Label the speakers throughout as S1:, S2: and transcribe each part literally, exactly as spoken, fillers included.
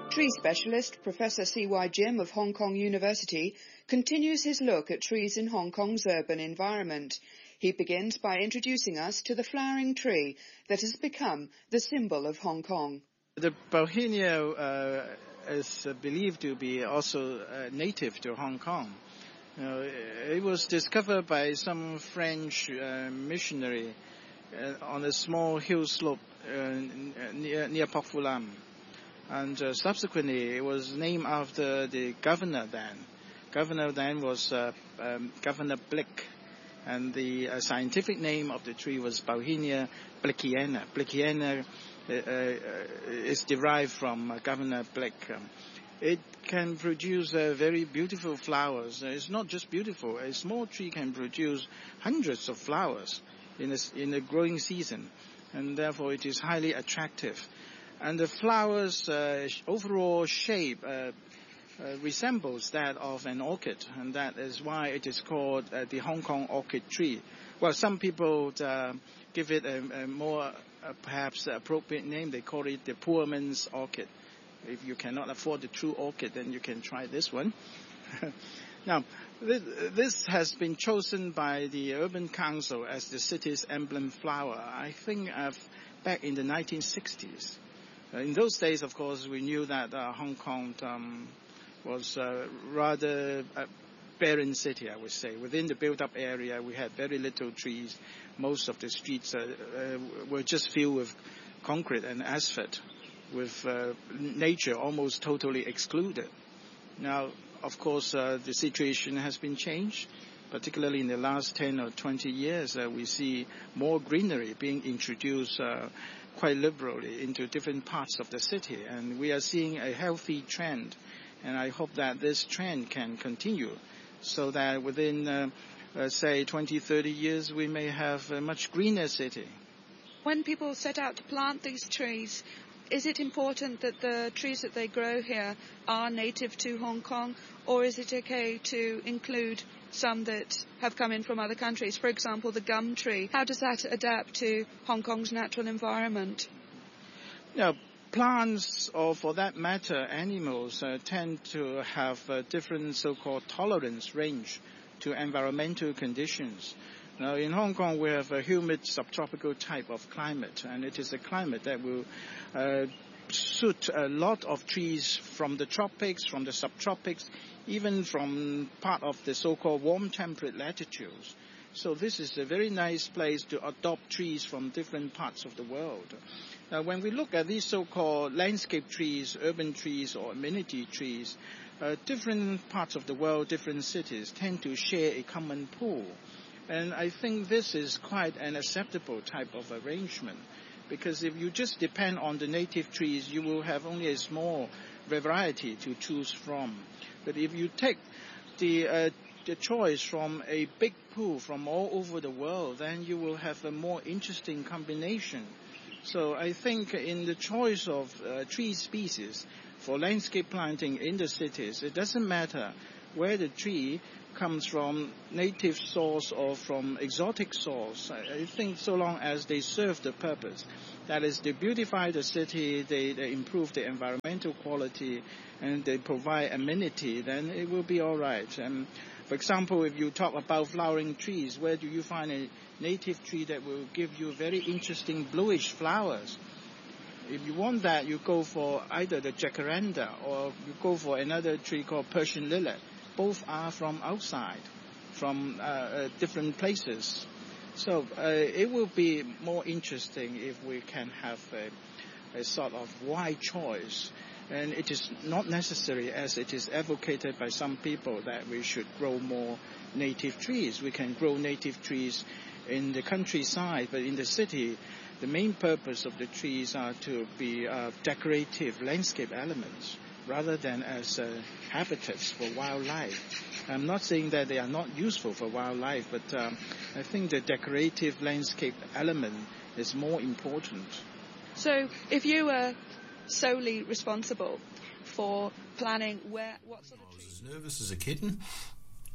S1: Tree specialist Professor C Y Jim of Hong Kong University continues his look at trees in Hong Kong's urban environment. He begins by introducing us to the flowering tree that has become the symbol of Hong Kong.
S2: The Bauhinia uh, is believed to be also uh, native to Hong Kong. You know, it was discovered by some French uh, missionary uh, on a small hill slope uh, near, near Pok Fu Lam. And uh, subsequently, it was named after the governor then. Governor then was uh, um, Governor Blick, and the uh, scientific name of the tree was Bauhinia blickiana. Blickiana uh, uh, is derived from uh, Governor Blick. Um, it can produce uh, very beautiful flowers. Uh, it's not just beautiful. A small tree can produce hundreds of flowers in a, in a growing season, and therefore it is highly attractive. And the flowers' uh, overall shape uh, uh, resembles that of an orchid, and that is why it is called uh, the Hong Kong orchid tree. Well, some people uh, give it a, a more uh, perhaps appropriate name. They call it the poor man's orchid. If you cannot afford the true orchid, then you can try this one. Now, this, this has been chosen by the Urban Council as the city's emblem flower, I think uh, back in the nineteen sixties. In those days, of course, we knew that uh, Hong Kong um, was uh, rather a barren city, I would say. Within the built-up area, we had very little trees. Most of the streets uh, uh, were just filled with concrete and asphalt, with uh, nature almost totally excluded. Now, of course, uh, the situation has been changed. Particularly in the last ten or twenty years, uh, we see more greenery being introduced uh, quite liberally into different parts of the city. And we are seeing a healthy trend. And I hope that this trend can continue so that within, uh, uh, say, twenty, thirty years, we may have a much greener city.
S3: When people set out to plant these trees, is it important that the trees that they grow here are native to Hong Kong, or is it okay to include some that have come in from other countries? For example, the gum tree. How does that adapt to Hong Kong's natural environment?
S2: Now, plants, or for that matter, animals, uh, tend to have a different so-called tolerance range to environmental conditions. Now, in Hong Kong, we have a humid subtropical type of climate, and it is a climate that will uh, suit a lot of trees from the tropics, from the subtropics, even from part of the so-called warm temperate latitudes. So this is a very nice place to adopt trees from different parts of the world. Now, when we look at these so-called landscape trees, urban trees, or amenity trees, uh, different parts of the world, different cities tend to share a common pool. And I think this is quite an acceptable type of arrangement, because if you just depend on the native trees, you will have only a small variety to choose from. But if you take the, uh, the choice from a big pool from all over the world, then you will have a more interesting combination. So I think in the choice of uh, tree species for landscape planting in the cities, it doesn't matter where the tree comes from, native source or from exotic source. I think so long as they serve the purpose, that is, they beautify the city, they, they improve the environmental quality, and they provide amenity, then it will be all right. And for example, if you talk about flowering trees, where do you find a native tree that will give you very interesting bluish flowers? If you want that, you go for either the jacaranda or you go for another tree called Persian lilac. Both are from outside, from uh, uh, different places. So uh, it will be more interesting if we can have a, a sort of wide choice. And it is not necessary, as it is advocated by some people, that we should grow more native trees. We can grow native trees in the countryside, but in the city, the main purpose of the trees are to be uh, decorative landscape elements, rather than as uh, habitats for wildlife. I'm not saying that they are not useful for wildlife, but um, I think the decorative landscape element is more important.
S3: So if you were solely responsible for planning where, what sort of trees...
S4: I was as nervous as a kitten.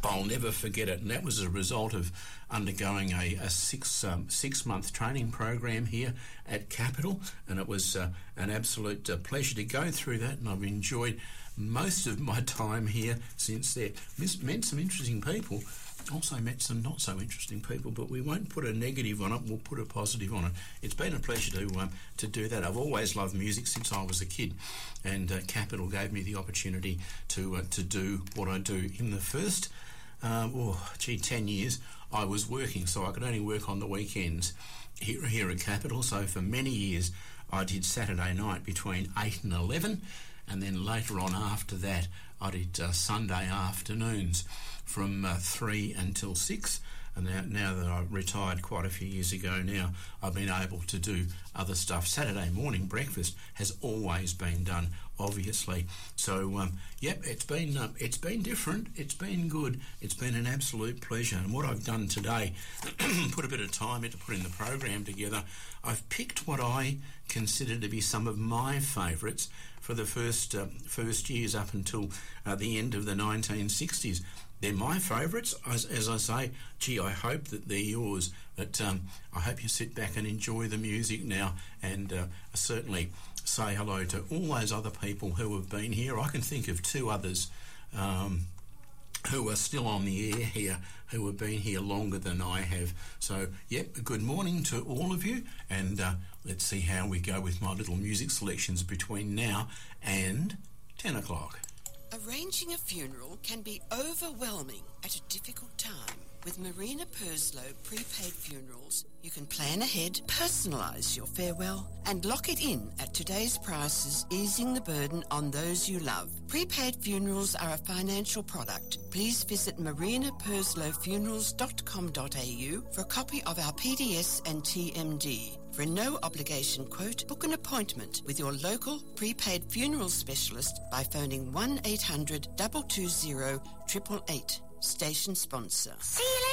S4: I'll never forget it, and that was a result of undergoing a, a six um, six month training program here at Capital, and it was uh, an absolute uh, pleasure to go through that, and I've enjoyed most of my time here since there. Met some interesting people, also met some not so interesting people, but we won't put a negative on it, we'll put a positive on it. It's been a pleasure to um, to do that. I've always loved music since I was a kid, and uh, Capital gave me the opportunity to uh, to do what I do. In the first Um, oh, gee, ten years, I was working, so I could only work on the weekends here, here at Capital. So for many years, I did Saturday night between eight and eleven, and then later on after that, I did uh, Sunday afternoons from uh, three until six. And now, now that I've retired quite a few years ago now, I've been able to do other stuff. Saturday morning breakfast has always been done, obviously. So, um, yep, it's been uh, it's been different. It's been good. It's been an absolute pleasure. And what I've done today, put a bit of time into putting the program together. I've picked what I consider to be some of my favourites for the first uh, first years up until uh, the end of the nineteen sixties. They're my favourites. As, as I say, gee, I hope that they're yours. But um, I hope you sit back and enjoy the music now, and uh, certainly say hello to all those other people who have been here. I can think of two others um, who are still on the air here, who have been here longer than I have. So, yep, good morning to all of you, and uh, let's see how we go with my little music selections between now and ten o'clock.
S5: Arranging a funeral can be overwhelming at a difficult time. With Marina Purslow Prepaid Funerals, you can plan ahead, personalise your farewell, and lock it in at today's prices, easing the burden on those you love. Prepaid funerals are a financial product. Please visit marina purslow funerals dot com dot a u for a copy of our P D S and T M D. For a no-obligation quote, book an appointment with your local prepaid funeral specialist by phoning one eight hundred two two zero eight eight eight. Station sponsor.
S6: See you